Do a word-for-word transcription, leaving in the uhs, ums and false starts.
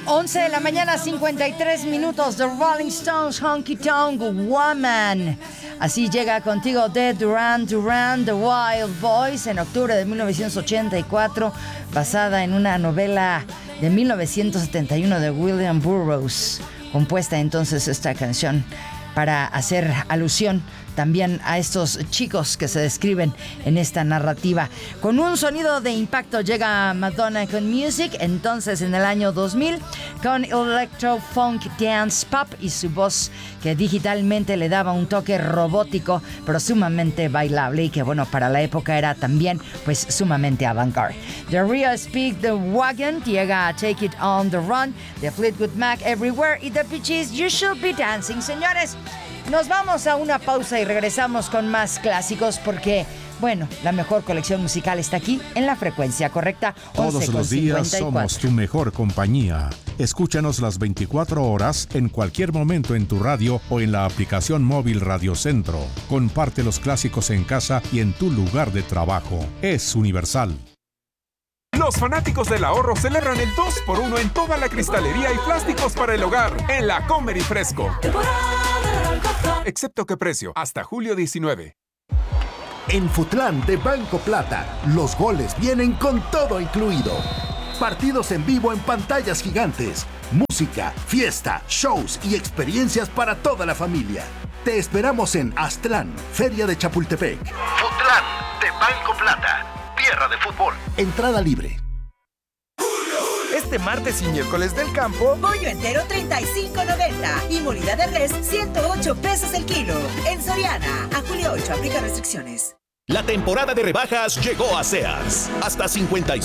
once de la mañana, cincuenta y tres minutos. The Rolling Stones, Honky Tonk Woman. Así llega contigo de Duran Duran, The Wild Boys, en octubre de mil novecientos ochenta y cuatro, basada en una novela de mil novecientos setenta y uno de William Burroughs. Compuesta entonces esta canción para hacer alusión también a estos chicos que se describen en esta narrativa. Con un sonido de impacto llega Madonna con Music, entonces en el año dos mil, con Electro Funk Dance Pop y su voz que digitalmente le daba un toque robótico, pero sumamente bailable y que bueno, para la época era también pues sumamente avant-garde. The Real Speak the Wagon llega a Take It on the Run, The Fleetwood Mac Everywhere y The Bee Gees You Should Be Dancing. Señores, nos vamos a una pausa y regresamos con más clásicos porque, bueno, la mejor colección musical está aquí en la frecuencia correcta. Todos los días somos tu mejor compañía. Escúchanos las veinticuatro horas en cualquier momento en tu radio o en la aplicación móvil Radio Centro. Comparte los clásicos en casa y en tu lugar de trabajo. Es universal. Los fanáticos del ahorro celebran el dos por uno en toda la cristalería y plásticos para el hogar en la Comer y Fresco. Excepto que precio, hasta julio diecinueve. En Futlán de Banco Plata, los goles vienen con todo incluido. Partidos en vivo en pantallas gigantes, música, fiesta, shows y experiencias para toda la familia. Te esperamos en Aztlán, Feria de Chapultepec. Futlán de Banco Plata, tierra de fútbol. Entrada libre. Este martes y miércoles del campo, pollo entero treinta y cinco noventa y molida de res ciento ocho pesos el kilo. En Soriana, a julio ocho, aplica restricciones. La temporada de rebajas llegó a Sears. Hasta cincuenta y